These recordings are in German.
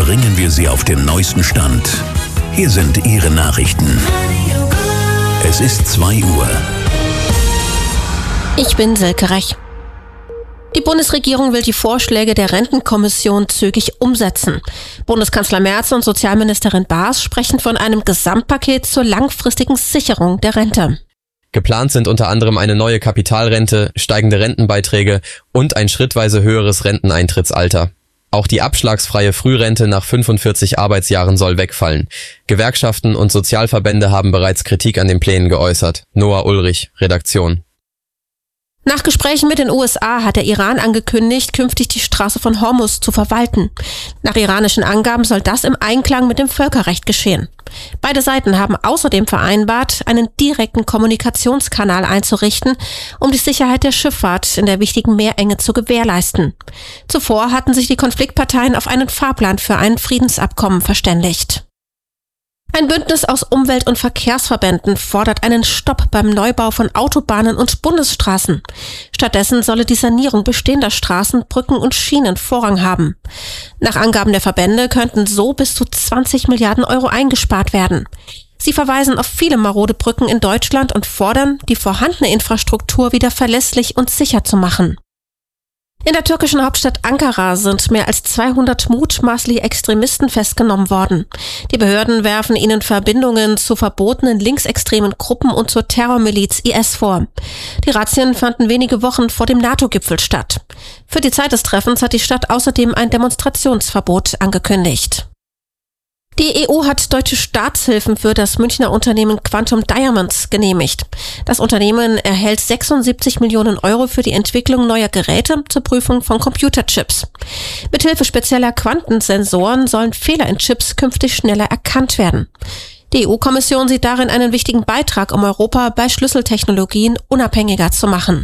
bringen wir Sie auf den neuesten Stand. Hier sind Ihre Nachrichten. Es ist 2 Uhr. Ich bin Silke Rech. Die Bundesregierung will die Vorschläge der Rentenkommission zügig umsetzen. Bundeskanzler Merz und Sozialministerin Baas sprechen von einem Gesamtpaket zur langfristigen Sicherung der Rente. Geplant sind unter anderem eine neue Kapitalrente, steigende Rentenbeiträge und ein schrittweise höheres Renteneintrittsalter. Auch die abschlagsfreie Frührente nach 45 Arbeitsjahren soll wegfallen. Gewerkschaften und Sozialverbände haben bereits Kritik an den Plänen geäußert. Noah Ulrich, Redaktion. Nach Gesprächen mit den USA hat der Iran angekündigt, künftig die Straße von Hormuz zu verwalten. Nach iranischen Angaben soll das im Einklang mit dem Völkerrecht geschehen. Beide Seiten haben außerdem vereinbart, einen direkten Kommunikationskanal einzurichten, um die Sicherheit der Schifffahrt in der wichtigen Meerenge zu gewährleisten. Zuvor hatten sich die Konfliktparteien auf einen Fahrplan für ein Friedensabkommen verständigt. Ein Bündnis aus Umwelt- und Verkehrsverbänden fordert einen Stopp beim Neubau von Autobahnen und Bundesstraßen. Stattdessen solle die Sanierung bestehender Straßen, Brücken und Schienen Vorrang haben. Nach Angaben der Verbände könnten so bis zu 20 Milliarden Euro eingespart werden. Sie verweisen auf viele marode Brücken in Deutschland und fordern, die vorhandene Infrastruktur wieder verlässlich und sicher zu machen. In der türkischen Hauptstadt Ankara sind mehr als 200 mutmaßliche Extremisten festgenommen worden. Die Behörden werfen ihnen Verbindungen zu verbotenen linksextremen Gruppen und zur Terrormiliz IS vor. Die Razzien fanden wenige Wochen vor dem NATO-Gipfel statt. Für die Zeit des Treffens hat die Stadt außerdem ein Demonstrationsverbot angekündigt. Die EU hat deutsche Staatshilfen für das Münchner Unternehmen Quantum Diamonds genehmigt. Das Unternehmen erhält 76 Millionen Euro für die Entwicklung neuer Geräte zur Prüfung von Computerchips. Mithilfe spezieller Quantensensoren sollen Fehler in Chips künftig schneller erkannt werden. Die EU-Kommission sieht darin einen wichtigen Beitrag, um Europa bei Schlüsseltechnologien unabhängiger zu machen.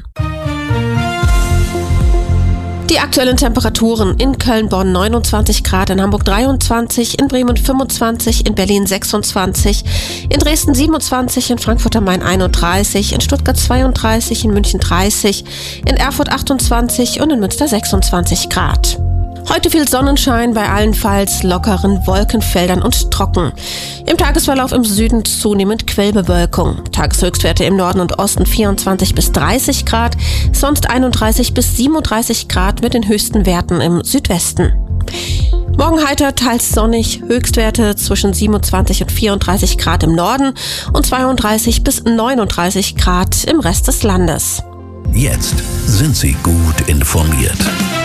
Die aktuellen Temperaturen: in Köln, Bonn 29 Grad, in Hamburg 23, in Bremen 25, in Berlin 26, in Dresden 27, in Frankfurt am Main 31, in Stuttgart 32, in München 30, in Erfurt 28 und in Münster 26 Grad. Heute viel Sonnenschein bei allenfalls lockeren Wolkenfeldern und trocken. Im Tagesverlauf im Süden zunehmend Quellbewölkung. Tageshöchstwerte im Norden und Osten 24 bis 30 Grad, sonst 31 bis 37 Grad mit den höchsten Werten im Südwesten. Morgen heiter, teils sonnig, Höchstwerte zwischen 27 und 34 Grad im Norden und 32 bis 39 Grad im Rest des Landes. Jetzt sind Sie gut informiert.